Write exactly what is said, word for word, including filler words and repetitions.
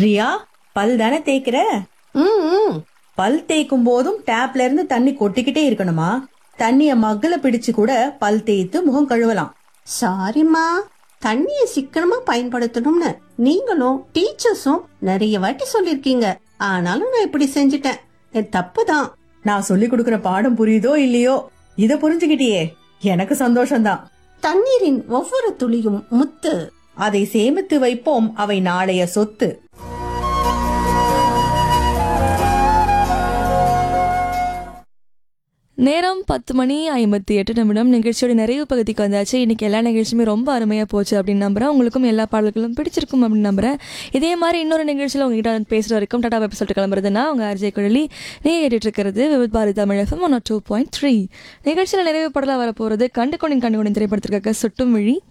ரியா, பல் தானே தேய்க்கிற? ம் ம். பல் தேய்க்கும் போதும் டேப்ல இருந்து தண்ணி கொட்டிக்கிட்டே இருக்கணுமா? தண்ணிய மக்குல பிடிச்சு கூட பல் தேய்த்து முகம் கழுவலாம். சாரிம்மா, தண்ணிய சிக்கனமா பயன்படுத்தணும்னு நீங்களும் டீச்சர்ஸும் நிறைய வாட்டி சொல்லிருக்கீங்க. ஆனாலும் நான் இப்படி செஞ்சிட்டேன். என் தப்புதான். நான் சொல்லி கொடுக்கிற பாடம் புரியுதோ இல்லையோ, இத புரிஞ்சுக்கிட்டியே, எனக்கு சந்தோஷம்தான். தண்ணீரின் ஒவ்வொரு துளியும் முத்து. அதை சேமித்து வைப்போம், அவை நாளைய சொத்து. நேரம் பத்து மணி ஐம்பத்தி எட்டு நிமிடம். நிகழ்ச்சியோட நிறைவு பகுதிக்கு வந்தாச்சு. இன்னைக்கு எல்லா நிகழ்ச்சியுமே ரொம்ப அருமையாக போச்சு அப்படின்னு நம்புறேன். உங்களுக்கும் எல்லா பாடல்களும் பிடிச்சிருக்கும் அப்படின்னு நம்புறேன். இதே மாதிரி இன்னொரு நிகழ்ச்சியில் உங்ககிட்ட வந்து பேசுகிற வரைக்கும் டாடா வெப் சொல்லிட்டு கிளம்புறதுன்னா உங்கள் ஆர்ஜே குழலி. நீங்கள் கேட்டுட்டு இருக்கிறது Vividh Bharathi Tamil FM one two point three. நிகழ்ச்சியில் நிறைவு பாடலாக வரப்போகிறது கண்டு கொண்டின் கண்டு கொண்டின் திரைப்படத்திற்காக சுட்டும் விழி